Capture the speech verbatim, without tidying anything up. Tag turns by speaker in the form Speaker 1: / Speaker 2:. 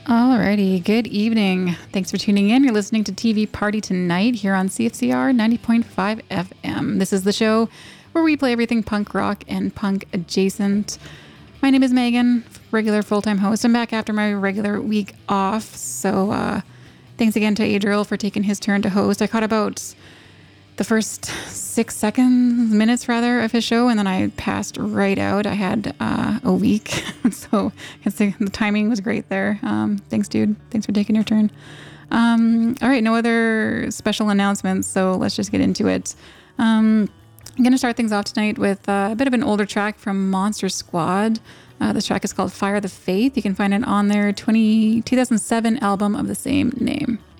Speaker 1: Alrighty, good evening. Thanks for tuning in. You're listening to T V Party Tonight here on C F C R ninety point five F M. This is the show where we play everything punk rock and punk adjacent. My name is Megan, regular full-time host. I'm back after my regular week off, so uh, thanks again to Adriel for taking his turn to host. I caught about the first six seconds, minutes rather, of his show, and then I passed right out. I had uh, a week, so the, the timing was great there. Um, thanks, dude. Thanks for taking your turn. Um, all right, no other special announcements, so let's just get into it. Um, I'm going to start things off tonight with uh, a bit of an older track from Monster Squad. Uh, this track is called Fire the Faith. You can find it on their twenty, two thousand seven album of the same name.